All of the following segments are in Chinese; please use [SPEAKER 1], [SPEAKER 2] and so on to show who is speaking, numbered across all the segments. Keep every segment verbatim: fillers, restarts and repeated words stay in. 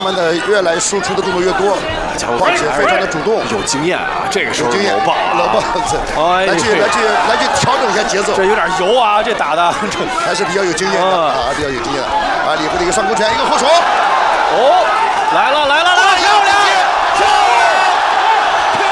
[SPEAKER 1] 慢的越来输出的动作越多，而且非常的主动，
[SPEAKER 2] 有经验啊！这个时候
[SPEAKER 1] 经验，
[SPEAKER 2] 搂抱，
[SPEAKER 1] 搂抱，
[SPEAKER 2] 哎，
[SPEAKER 1] 来去来去来去调整一下节奏。
[SPEAKER 2] 这有点油啊，这打的
[SPEAKER 1] 还是比较有经验的啊，比较有经验的啊！李慧的一个上勾拳，一个后手，
[SPEAKER 2] 哦，来了来了来了，漂亮！漂亮！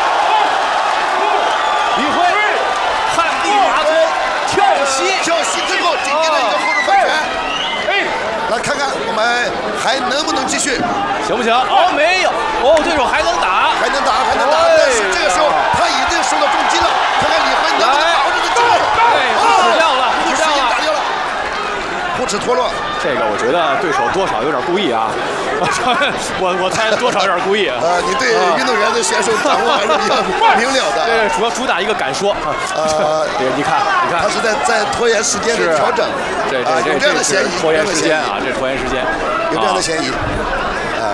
[SPEAKER 2] 李慧旱地马尊跳膝，
[SPEAKER 1] 跳膝之后，紧接着一个后手翻拳。来看看我们还能不能继续，
[SPEAKER 2] 行不行？哦，没有，哦，对手还能打，
[SPEAKER 1] 还能打，还能打，但是这个时候他已经受到重击了，看看李慧能不能把握住这个机会。
[SPEAKER 2] 哎，护齿掉了，护齿掉了，
[SPEAKER 1] 打掉了，护齿脱落。
[SPEAKER 2] 这个我觉得对手多少有点故意啊，我我猜多少有点故意。
[SPEAKER 1] 呃，你对运动员的选手掌握还是比较明了的。
[SPEAKER 2] 对，主要主打一个敢说。呃，你看，你看，
[SPEAKER 1] 他是在在拖延时间的调整，
[SPEAKER 2] 这这
[SPEAKER 1] 有这样的嫌疑，
[SPEAKER 2] 拖延时间啊，这是拖延时间，
[SPEAKER 1] 有这样的嫌疑。啊。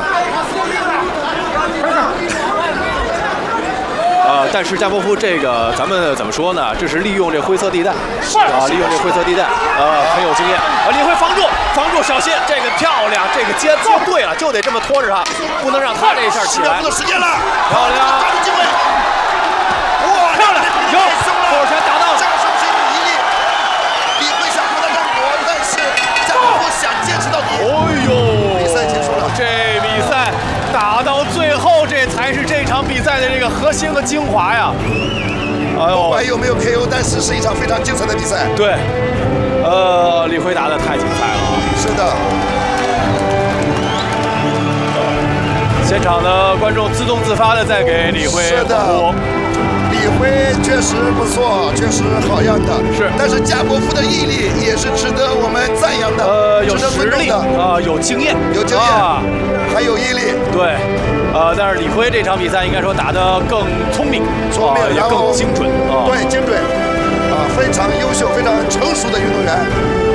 [SPEAKER 2] 呃，但是加波夫这个咱们怎么说呢？这是利用这灰色地带啊，利用这灰色地带，呃，很有经验啊。李慧防住，防住，小心，这个漂亮，这个接接对了，就得这么拖着他，不能让他这一下起来。
[SPEAKER 1] 十秒钟的时间了，
[SPEAKER 2] 漂亮，
[SPEAKER 1] 抓住机会，
[SPEAKER 2] 哇，漂亮，有后手拳打到，
[SPEAKER 1] 这个时候是一种疑虑，李慧想和他战果，但是加波夫想坚持到底。
[SPEAKER 2] 哎呦，
[SPEAKER 1] 比赛结束了，
[SPEAKER 2] 这比赛打到最后，这才是这场比赛的这个核心和精华呀！哎呦，
[SPEAKER 1] 不管有没有 K O， 但是是一场非常精彩的比赛。
[SPEAKER 2] 对，呃，李慧打的太精彩了。
[SPEAKER 1] 是的。
[SPEAKER 2] 现场的观众自动自发的在给李慧
[SPEAKER 1] 是的，李慧确实不错，确实好样的。
[SPEAKER 2] 是，
[SPEAKER 1] 但是加波夫的毅力也是值得我们赞扬的。
[SPEAKER 2] 呃，有实力啊，有经验，
[SPEAKER 1] 有经验，啊、还有毅力。
[SPEAKER 2] 对，呃，但是李慧这场比赛应该说打得更聪明，
[SPEAKER 1] 聪明，
[SPEAKER 2] 啊、也更精准。啊、
[SPEAKER 1] 对，精准，啊，非常优秀、非常成熟的运动员。